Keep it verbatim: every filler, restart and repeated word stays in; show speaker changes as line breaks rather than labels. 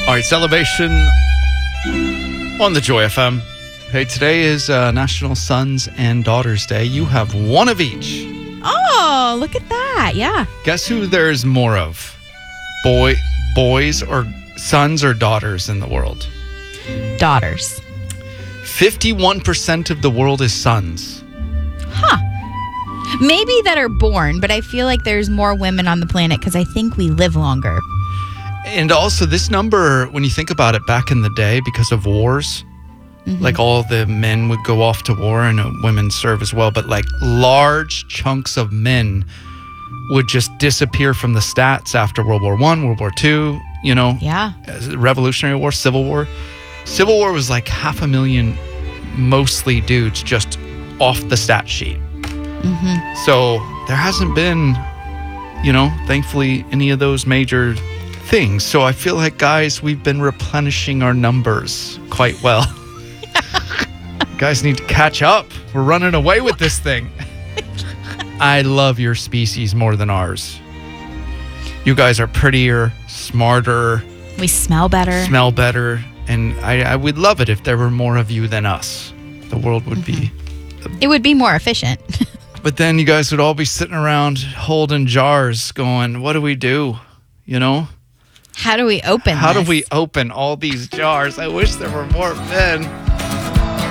All right, celebration on the Joy F M. Hey, today is uh, National Sons and Daughters Day. You have one of each.
Oh, look at that. Yeah.
Guess who there's more of? Boy, boys or sons or daughters in the world?
Daughters.
fifty-one percent of the world is sons.
Huh. Maybe that are born, but I feel like there's more women on the planet because I think we live longer.
And also this number, when you think about it, back in the day, because of wars, mm-hmm. like all the men would go off to war and uh, women serve as well. But like large chunks of men would just disappear from the stats after World War One, World War Two, you know,
yeah,
Revolutionary War, Civil War. Civil War was like half a million, mostly dudes, just off the stat sheet.
Mm-hmm.
So there hasn't been, you know, thankfully, any of those major things. So I feel like, guys, we've been replenishing our numbers quite well. Guys need to catch up. We're running away with this thing. I love your species more than ours. You guys are prettier, smarter.
We smell better.
Smell better. And I, I would love it if there were more of you than us. The world would
mm-hmm.
be...
It would be more efficient.
But then you guys would all be sitting around holding jars going, what do we do? You know?
How do we open
How
this?
do we open all these jars? I wish there were more men.